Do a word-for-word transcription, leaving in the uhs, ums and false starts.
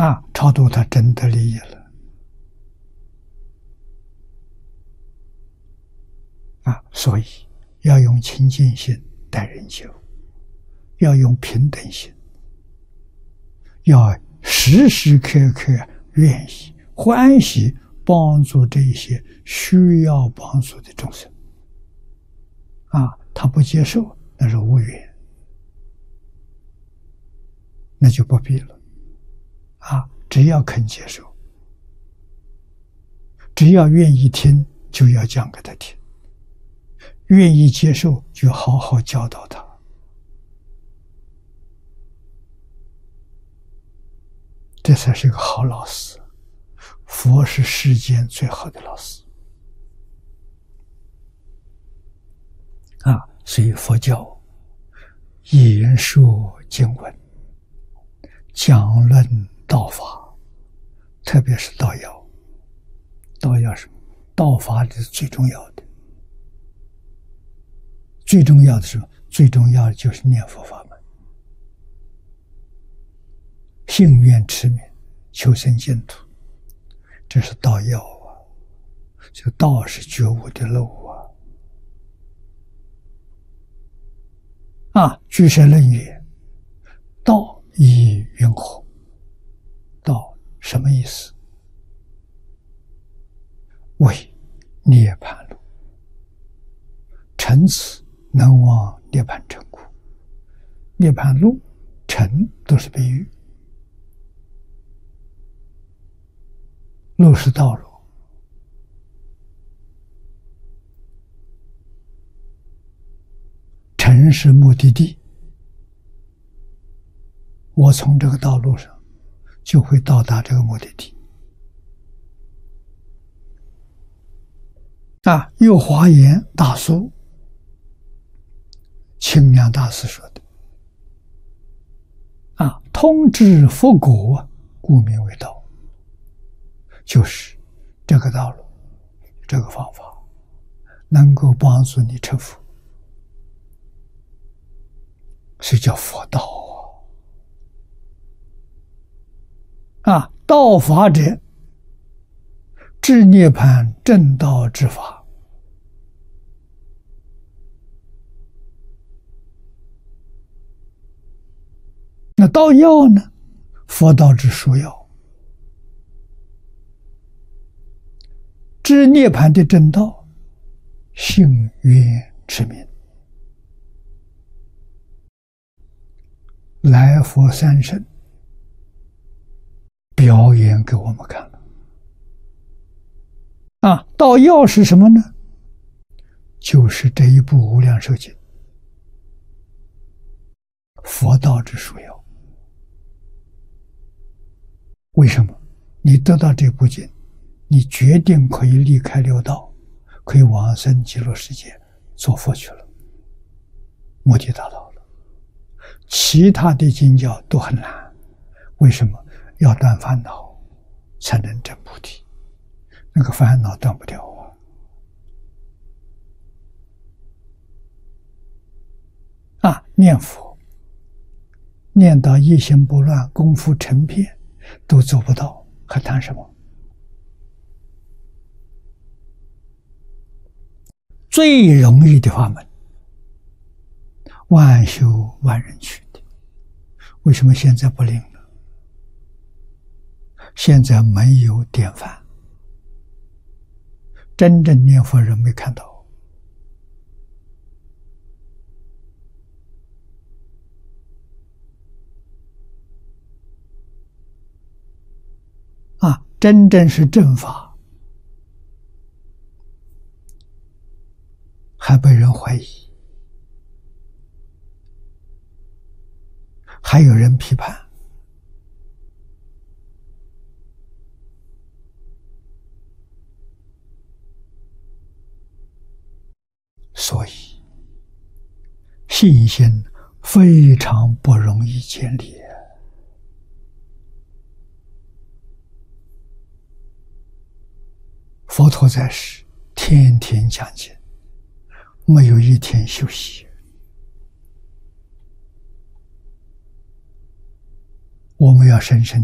啊，超度他真得利益了啊，所以要用清净心待人接物，要用平等心，要时时刻刻愿意欢喜帮助这些需要帮助的众生啊，他不接受那是无缘，那就不必了啊，只要肯接受，只要愿意听，就要讲给他听，愿意接受就好好教导他，这才是个好老师。佛是世间最好的老师啊，所以佛教言说经文，讲论道法，特别是道要。道要是道法是最重要的，最重要的是最重要的就是念佛法门，信愿持名，求生净土，这是道要啊。这道是觉悟的路啊。啊，居士论曰：道义云何？道什么意思？为涅槃路，乘此能往涅槃成苦。涅槃路、乘都是比喻，路是道路，乘是目的地。我从这个道路上就会到达这个目的地。啊，有华严大疏清凉大师说的啊，通知佛果，故名为道，就是这个道路，这个方法能够帮助你成佛，所以叫佛道啊。啊，道法者，至涅槃正道之法。那道要呢？佛道之殊要，至涅槃的正道，信愿持名。来佛三圣表演给我们看了啊！道要是什么呢？就是这一部《无量寿经》，佛道之殊要。为什么？你得到这部经，你决定可以离开六道，可以往生极乐世界做佛去了，目的达到了。其他的经教都很难，为什么？要断烦恼才能证菩提，那个烦恼断不掉啊！啊，念佛念到一心不乱，功夫成片都做不到，还谈什么？最容易的法门，万修万人去的，为什么现在不灵呢？现在没有典范，真正念佛人没看到啊！真正是正法，还被人怀疑，还有人批判。所以信心非常不容易建立。佛陀在世天天讲经，没有一天休息。我们要深深